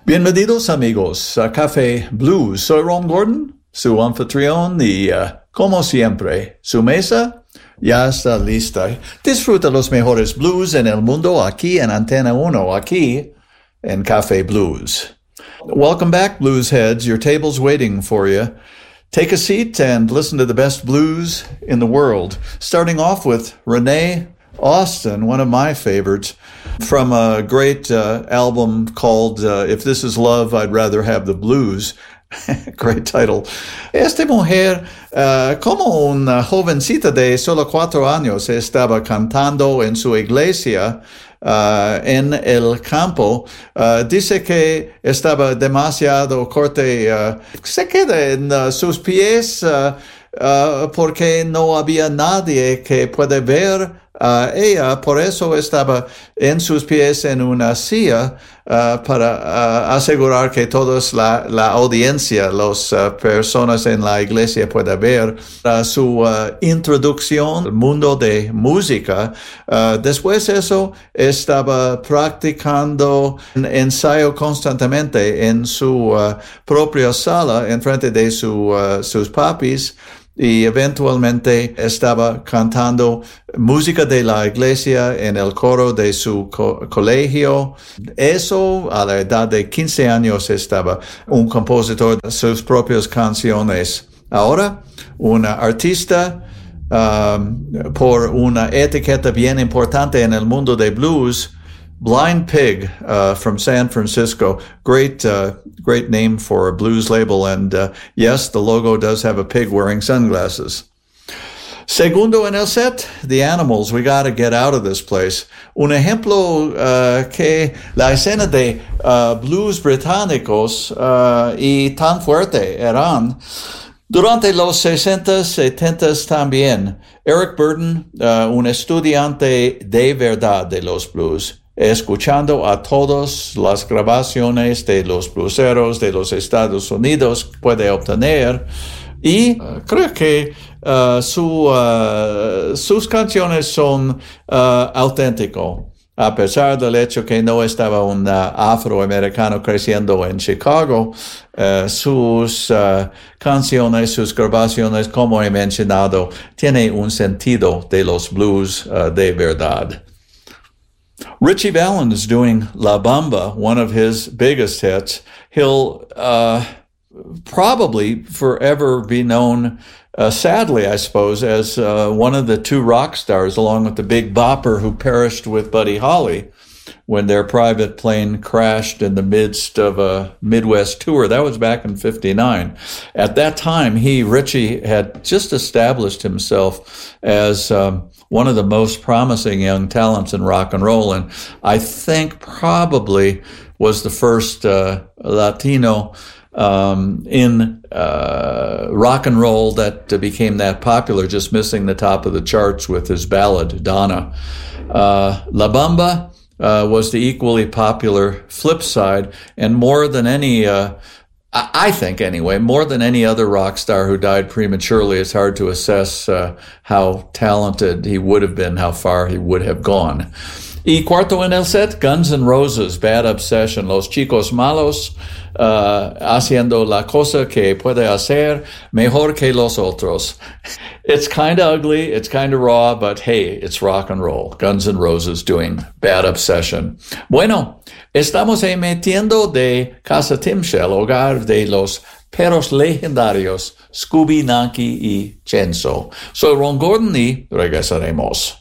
Bienvenidos amigos a Café Blues. Soy Ron Gordon, su anfitrión y como siempre, su mesa ya está lista. Disfruta los mejores blues en el mundo aquí en Antena 1, aquí en Café Blues. Welcome back, blues heads. Your table's waiting for you. Take a seat and listen to the best blues in the world. Starting off with Renee Austin, one of my favorites, from a great album called If This Is Love, I'd Rather Have the Blues. Great title. Esta mujer, como una jovencita de solo 4 años, estaba cantando en su iglesia en el campo. Dice que estaba demasiado corte, se queda en sus pies porque no había nadie que puede ver ella, por eso estaba en sus pies en una silla para asegurar que todos la audiencia, las personas en la iglesia puedan ver su introducción al mundo de música. Después de eso, estaba practicando ensayo constantemente en su propia sala, en frente de sus papis. Y eventualmente estaba cantando música de la iglesia en el coro de su colegio. Eso, a la edad de 15 años, estaba un compositor de sus propias canciones. Ahora, una artista por una etiqueta bien importante en el mundo de blues, Blind Pig from San Francisco. Great name for a blues label. And yes, the logo does have a pig wearing sunglasses. Segundo en el set, The Animals. We got to get out of this place. Un ejemplo que la escena de blues británicos y tan fuerte eran durante los 60s, 70s también. Eric Burdon, un estudiante de verdad de los blues, escuchando a todas las grabaciones de los blueseros de los Estados Unidos puede obtener, y creo que sus canciones son auténticos, a pesar del hecho que no estaba un afroamericano creciendo en Chicago. Sus canciones, sus grabaciones, como he mencionado, tienen un sentido de los blues de verdad. Richie Valens is doing La Bamba, one of his biggest hits. He'll probably forever be known, sadly, I suppose, as one of the 2 rock stars, along with the Big Bopper, who perished with Buddy Holly when their private plane crashed in the midst of a Midwest tour. That was back in 59. At that time, Richie had just established himself as one of the most promising young talents in rock and roll, and I think probably was the first Latino in rock and roll that became that popular, just missing the top of the charts with his ballad, Donna. La Bamba was the equally popular flip side, and more than any I think anyway, more than any other rock star who died prematurely, it's hard to assess how talented he would have been, how far he would have gone. Y cuarto en el set, Guns N' Roses, Bad Obsession, Los Chicos Malos, haciendo la cosa que puede hacer mejor que los otros. It's kind of ugly, it's kind of raw, but hey, it's rock and roll. Guns N' Roses doing Bad Obsession. Bueno, estamos emitiendo de Casa Timshel, hogar de los perros legendarios Scooby, Naki y Chenzo. Soy Ron Gordon y regresaremos.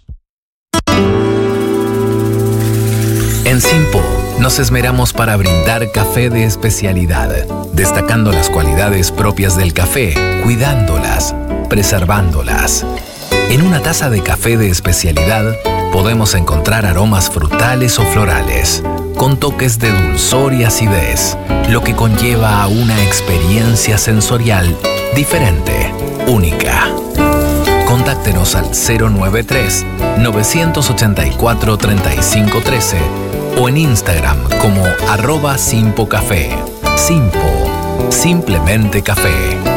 En Simpo nos esmeramos para brindar café de especialidad, destacando las cualidades propias del café, cuidándolas, preservándolas. En una taza de café de especialidad podemos encontrar aromas frutales o florales, con toques de dulzor y acidez, lo que conlleva a una experiencia sensorial diferente, única. Contáctenos al 093-984-3513 o en Instagram como @simpocafé. Simpo, simplemente café.